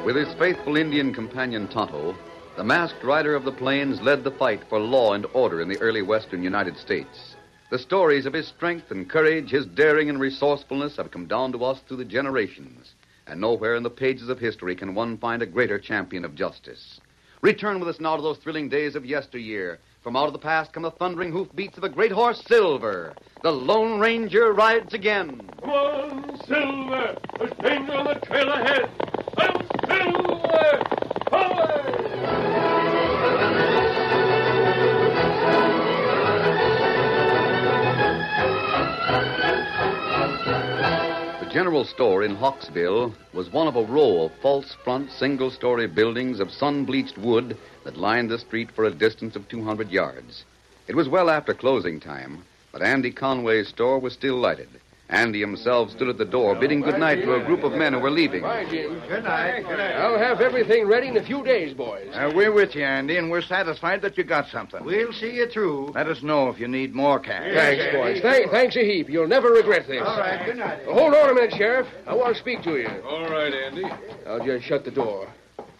With his faithful Indian companion Tonto, the masked rider of the plains led the fight for law and order in the early western United States. The stories of his strength and courage, his daring and resourcefulness have come down to us through the generations, and nowhere in the pages of history can one find a greater champion of justice. Return with us now to those thrilling days of yesteryear. From out of the past come the thundering hoofbeats of a great horse, Silver. The Lone Ranger rides again. Come on, Silver! There's danger on the trail ahead! I'm Silver! Away! The general store in Hawksville was one of a row of false-front, single-story buildings of sun-bleached wood that lined the street for a distance of 200 yards. It was well after closing time, but Andy Conway's store was still lighted. Andy himself stood at the door, bidding goodnight to a group of men who were leaving. Bye, Jim. Good night. I'll have everything ready in a few days, boys. We're with you, Andy, and we're satisfied that you got something. We'll see you through. Let us know if you need more cash. Thanks, boys. Thanks a heap. You'll never regret this. All right, good night. Hold on a minute, Sheriff. I want to speak to you. All right, Andy. I'll just shut the door.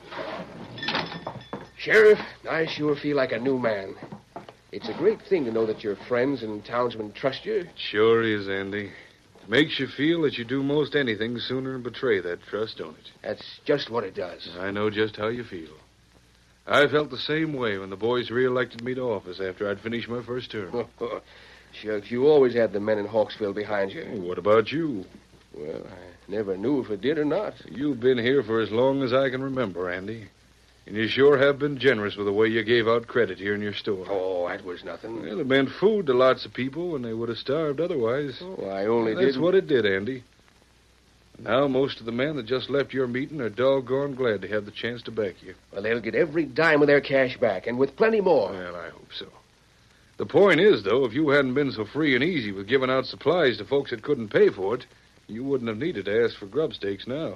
Sheriff, I sure feel like a new man. It's a great thing to know that your friends and townsmen trust you. It sure is, Andy. It makes you feel that you do most anything sooner than betray that trust, don't it? That's just what it does. I know just how you feel. I felt the same way when the boys reelected me to office after I'd finished my first term. Shucks, you always had the men in Hawksville behind you. What about you? Well, I never knew if it did or not. You've been here for as long as I can remember, Andy. And you sure have been generous with the way you gave out credit here in your store. Oh, that was nothing. Well, it meant food to lots of people when they would have starved otherwise. Oh, I only did. That's what it did, Andy. Now, most of the men that just left your meeting are doggone glad to have the chance to back you. Well, they'll get every dime of their cash back, and with plenty more. Well, I hope so. The point is, though, if you hadn't been so free and easy with giving out supplies to folks that couldn't pay for it, you wouldn't have needed to ask for grub stakes now.